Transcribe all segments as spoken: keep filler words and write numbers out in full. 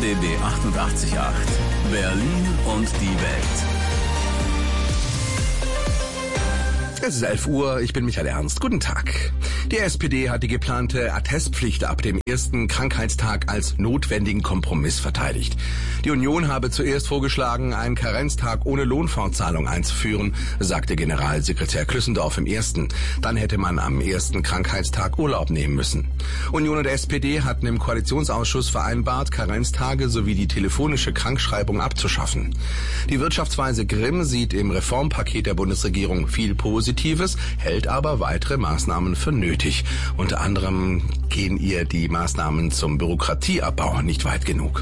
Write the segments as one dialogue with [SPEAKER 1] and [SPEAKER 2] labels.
[SPEAKER 1] B B achtundachtzig Komma acht. Berlin und die Welt.
[SPEAKER 2] Es ist elf Uhr, ich bin Michael Ernst. Guten Tag. Die S P D hat die geplante Attestpflicht ab dem ersten Krankheitstag als notwendigen Kompromiss verteidigt. Die Union habe zuerst vorgeschlagen, einen Karenztag ohne Lohnfortzahlung einzuführen, sagte Generalsekretär Klüssendorf im ersten. Dann hätte man am ersten Krankheitstag Urlaub nehmen müssen. Union und S P D hatten im Koalitionsausschuss vereinbart, Karenztage sowie die telefonische Krankschreibung abzuschaffen. Die Wirtschaftsweise Grimm sieht im Reformpaket der Bundesregierung viel Positives, hält aber weitere Maßnahmen für nötig. Unter anderem gehen ihr die Maßnahmen zum Bürokratieabbau nicht weit genug.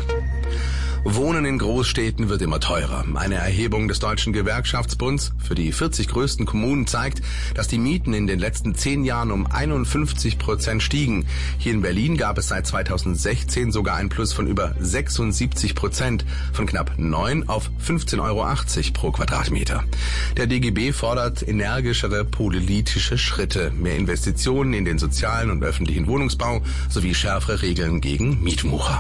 [SPEAKER 2] Wohnen in Großstädten wird immer teurer. Eine Erhebung des Deutschen Gewerkschaftsbunds für die vierzig größten Kommunen zeigt, dass die Mieten in den letzten zehn Jahren um einundfünfzig Prozent stiegen. Hier in Berlin gab es seit zweitausendsechzehn sogar ein Plus von über sechsundsiebzig Prozent, von knapp neun auf fünfzehn Euro achtzig pro Quadratmeter. Der D G B fordert energischere politische Schritte, mehr Investitionen in den sozialen und öffentlichen Wohnungsbau sowie schärfere Regeln gegen Mietwucher.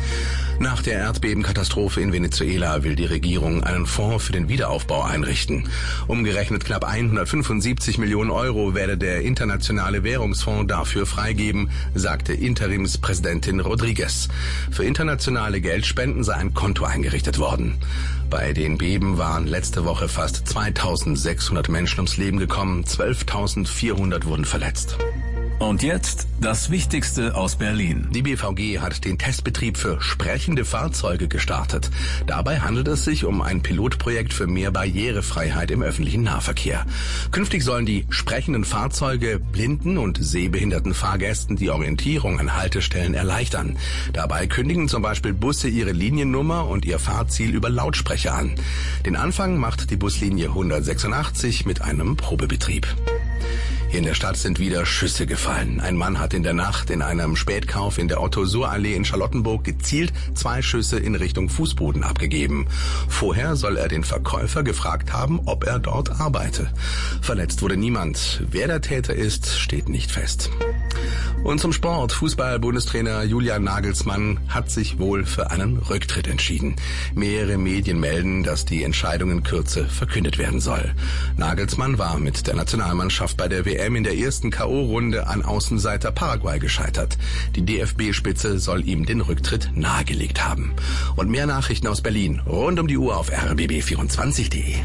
[SPEAKER 2] Nach der Erdbebenkatastrophe in Venezuela will die Regierung einen Fonds für den Wiederaufbau einrichten. Umgerechnet knapp hundertfünfundsiebzig Millionen Euro werde der Internationale Währungsfonds dafür freigeben, sagte Interimspräsidentin Rodriguez. Für internationale Geldspenden sei ein Konto eingerichtet worden. Bei den Beben waren letzte Woche fast zweitausendsechshundert Menschen ums Leben gekommen, zwölftausendvierhundert wurden verletzt.
[SPEAKER 1] Und jetzt das Wichtigste aus Berlin.
[SPEAKER 2] Die B V G hat den Testbetrieb für sprechende Fahrzeuge gestartet. Dabei handelt es sich um ein Pilotprojekt für mehr Barrierefreiheit im öffentlichen Nahverkehr. Künftig sollen die sprechenden Fahrzeuge blinden und sehbehinderten Fahrgästen die Orientierung an Haltestellen erleichtern. Dabei kündigen zum Beispiel Busse ihre Liniennummer und ihr Fahrziel über Lautsprecher an. Den Anfang macht die Buslinie hundertsechsundachtzig mit einem Probebetrieb. Hier in der Stadt sind wieder Schüsse gefallen. Ein Mann hat in der Nacht in einem Spätkauf in der Otto-Suhr-Allee in Charlottenburg gezielt zwei Schüsse in Richtung Fußboden abgegeben. Vorher soll er den Verkäufer gefragt haben, ob er dort arbeite. Verletzt wurde niemand. Wer der Täter ist, steht nicht fest. Und zum Sport. Fußball-Bundestrainer Julian Nagelsmann hat sich wohl für einen Rücktritt entschieden. Mehrere Medien melden, dass die Entscheidung in Kürze verkündet werden soll. Nagelsmann war mit der Nationalmannschaft bei der W M in der ersten K O-Runde an Außenseiter Paraguay gescheitert. Die D F B-Spitze soll ihm den Rücktritt nahegelegt haben. Und mehr Nachrichten aus Berlin rund um die Uhr auf r b b vierundzwanzig punkt de.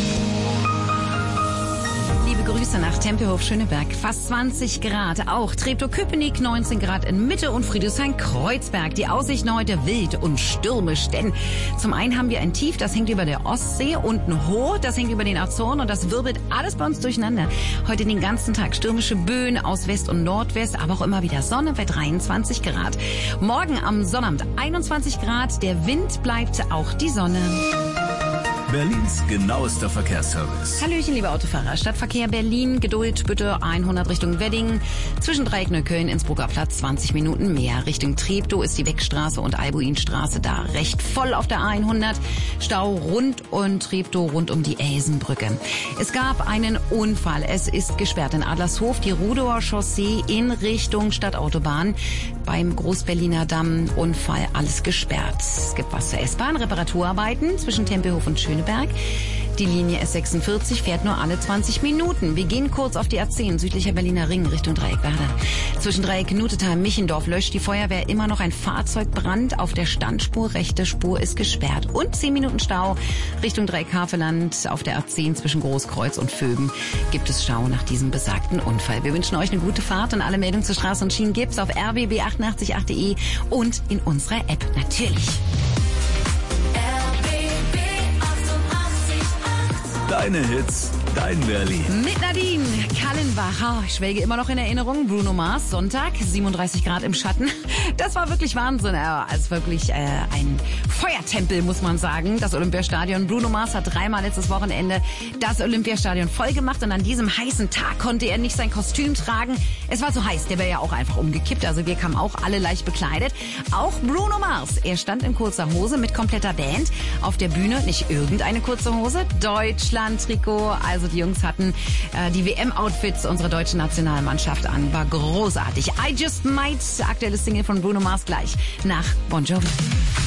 [SPEAKER 3] Liebe Grüße nach Tempelhof-Schöneberg. Fast zwanzig Grad. Auch Treptow-Köpenick neunzehn Grad in Mitte und Friedrichshain-Kreuzberg. Die Aussichten heute wild und stürmisch, denn zum einen haben wir ein Tief, das hängt über der Ostsee, und ein Hoch, das hängt über den Azoren, und das wirbelt alles bei uns durcheinander. Heute den ganzen Tag stürmische Böen aus West und Nordwest, aber auch immer wieder Sonne bei dreiundzwanzig Grad. Morgen am Sonnabend einundzwanzig Grad. Der Wind bleibt, auch die Sonne.
[SPEAKER 1] Berlins genauester Verkehrsservice.
[SPEAKER 3] Hallöchen, liebe Autofahrer. Stadtverkehr Berlin, Geduld bitte, hundert Richtung Wedding. Zwischen Dreieck Neukölln, Innsbrucker Platz zwanzig Minuten mehr. Richtung Treptow ist die Wegstraße und Albuinstraße da recht voll auf der hundert. Stau rund um Treptow, rund um die Elsenbrücke. Es gab einen Unfall. Es ist gesperrt in Adlershof, die Rudower Chaussee in Richtung Stadtautobahn. Beim Großberliner Damm Unfall, alles gesperrt. Es gibt was zur S-Bahn, Reparaturarbeiten zwischen Tempelhof und Schöneberg. Die Linie S sechsundvierzig fährt nur alle zwanzig Minuten. Wir gehen kurz auf die A zehn, südlicher Berliner Ring, Richtung Dreieckwerder. Zwischen Dreieck Nutetal Michendorf löscht die Feuerwehr immer noch ein Fahrzeugbrand auf der Standspur. Rechte Spur ist gesperrt. Und zehn Minuten Stau Richtung Dreieck Havelland. Auf der A zehn zwischen Großkreuz und Vöben gibt es Stau nach diesem besagten Unfall. Wir wünschen euch eine gute Fahrt, und alle Meldungen zur Straße und Schienen gibt's auf r b b achtundachtzig punkt acht punkt de und in unserer App natürlich.
[SPEAKER 1] Deine Hits, dein Berlin.
[SPEAKER 3] Mit Nadine Kallenbach. Ich schwelge immer noch in Erinnerung. Bruno Mars, Sonntag, siebenunddreißig Grad im Schatten. Das war wirklich Wahnsinn. Also wirklich äh, ein Feuertempel, muss man sagen, das Olympiastadion. Bruno Mars hat dreimal letztes Wochenende das Olympiastadion voll gemacht, und an diesem heißen Tag konnte er nicht sein Kostüm tragen. Es war so heiß, der wäre ja auch einfach umgekippt. Also wir kamen auch alle leicht bekleidet. Auch Bruno Mars, er stand in kurzer Hose mit kompletter Band auf der Bühne. Nicht irgendeine kurze Hose, Deutschland-Trikot. Also die Jungs hatten äh, die W M-Outfits unserer deutschen Nationalmannschaft an. War großartig. I Just Might, aktuelles Single von Bruno Mars, gleich nach Bon Jovi.